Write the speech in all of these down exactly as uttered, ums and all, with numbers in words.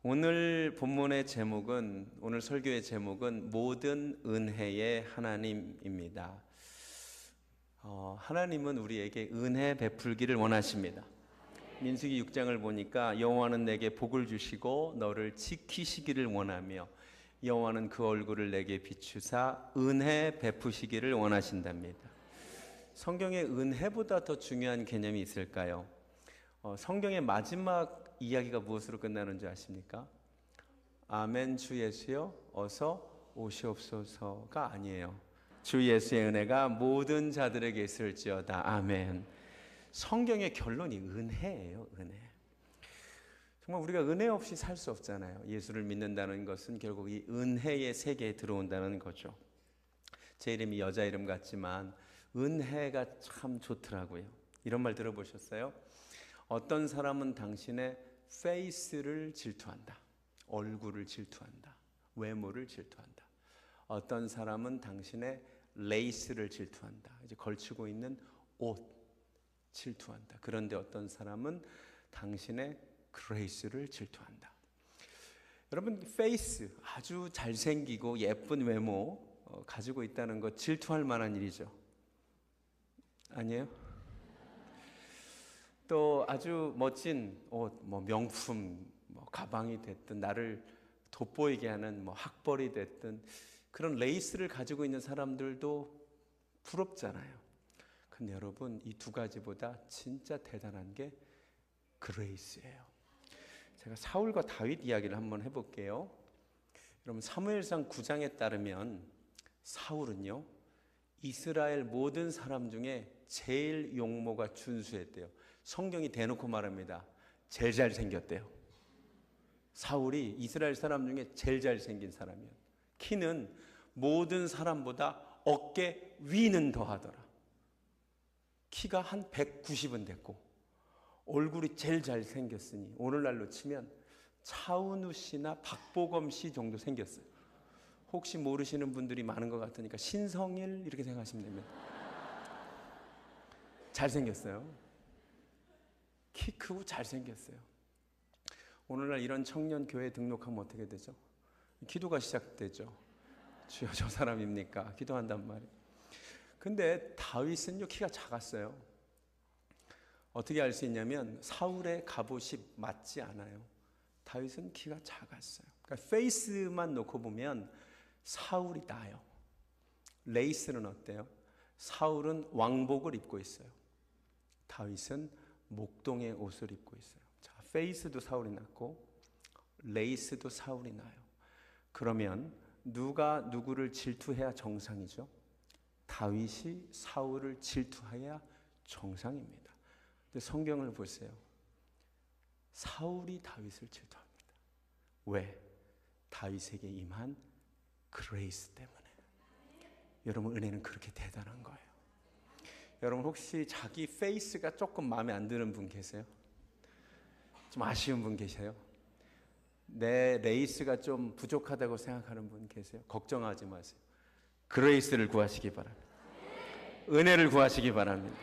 오늘 본문의 제목은, 오늘 설교의 제목은 모든 은혜의 하나님입니다. 어, 하나님은 우리에게 은혜 베풀기를 원하십니다. 민수기 육 장을 보니까 여호와는 내게 복을 주시고 너를 지키시기를 원하며 여호와는 그 얼굴을 내게 비추사 은혜 베푸시기를 원하신답니다. 성경에 은혜보다 더 중요한 개념이 있을까요? 어, 성경의 마지막 이야기가 무엇으로 끝나는 줄 아십니까? 아멘 주 예수여 어서 오시옵소서가 아니에요. 주 예수의 은혜가 모든 자들에게 있을지어다. 아멘. 성경의 결론이 은혜예요. 은혜. 정말 우리가 은혜 없이 살 수 없잖아요. 예수를 믿는다는 것은 결국 이 은혜의 세계에 들어온다는 거죠. 제 이름이 여자 이름 같지만 은혜가 참 좋더라고요. 이런 말 들어보셨어요? 어떤 사람은 당신의 페이스를 질투한다. 얼굴을 질투한다. 외모를 질투한다. 어떤 사람은 당신의 레이스를 질투한다. 이제 걸치고 있는 옷 질투한다. 그런데 어떤 사람은 당신의 그레이스를 질투한다. 여러분, 페이스, 아주 잘생기고 예쁜 외모 어, 가지고 있다는 것 질투할 만한 일이죠. 아니에요? 또 아주 멋진 옷, 뭐 명품, 뭐 가방이 됐든 나를 돋보이게 하는 뭐 학벌이 됐든 그런 레이스를 가지고 있는 사람들도 부럽잖아요. 근데 여러분, 이 두 가지보다 진짜 대단한 게 그레이스예요. 제가 사울과 다윗 이야기를 한번 해볼게요. 여러분, 사무엘상 구 장에 따르면 사울은요, 이스라엘 모든 사람 중에 제일 용모가 준수했대요. 성경이 대놓고 말합니다. 제일 잘생겼대요. 사울이 이스라엘 사람 중에 제일 잘생긴 사람이에요. 키는 모든 사람보다 어깨 위는 더하더라. 키가 한 백구십은 됐고 얼굴이 제일 잘생겼으니 오늘날로 치면 차은우 씨나 박보검 씨 정도 생겼어요. 혹시 모르시는 분들이 많은 것 같으니까 신성일 이렇게 생각하시면 됩니다. 잘생겼어요. 키 크고 잘생겼어요. 오늘날 이런 청년 교회에 등록하면 어떻게 되죠? 기도가 시작되죠. 주여 저 사람입니까? 기도한단 말이에요. 근데 다윗은요 키가 작았어요. 어떻게 알 수 있냐면 사울의 갑옷이 맞지 않아요. 다윗은 키가 작았어요. 그러니까 페이스만 놓고 보면 사울이 나아요. 레이스는 어때요? 사울은 왕복을 입고 있어요. 다윗은 목동의 옷을 입고 있어요. 자, 페이스도 사울이 낫고 레이스도 사울이 나요. 그러면 누가 누구를 질투해야 정상이죠? 다윗이 사울을 질투해야 정상입니다. 근데 성경을 보세요. 사울이 다윗을 질투합니다. 왜? 다윗에게 임한 그레이스 때문에. 여러분, 은혜는 그렇게 대단한 거예요. 여러분, 혹시 자기 페이스가 조금 마음에 안 드는 분 계세요? 좀 아쉬운 분 계세요? 내 레이스가 좀 부족하다고 생각하는 분 계세요? 걱정하지 마세요. 그레이스를 구하시기 바랍니다. 은혜를 구하시기 바랍니다.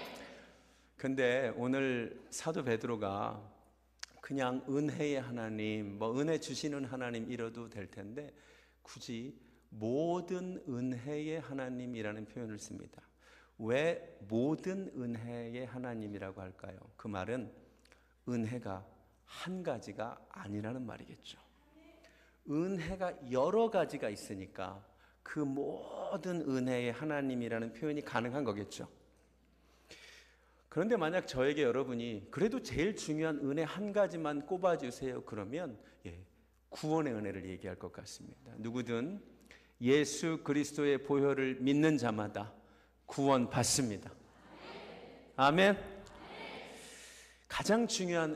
근데 오늘 사도 베드로가 그냥 은혜의 하나님, 뭐 은혜 주시는 하나님 이러도 될 텐데 굳이 모든 은혜의 하나님이라는 표현을 씁니다. 왜 모든 은혜의 하나님이라고 할까요? 그 말은 은혜가 한 가지가 아니라는 말이겠죠. 은혜가 여러 가지가 있으니까 그 모든 은혜의 하나님이라는 표현이 가능한 거겠죠. 그런데 만약 저에게 여러분이 그래도 제일 중요한 은혜 한 가지만 꼽아주세요 그러면 예, 구원의 은혜를 얘기할 것 같습니다. 누구든 예수 그리스도의 보혈을 믿는 자마다 구원 받습니다. 아멘. 가장 중요한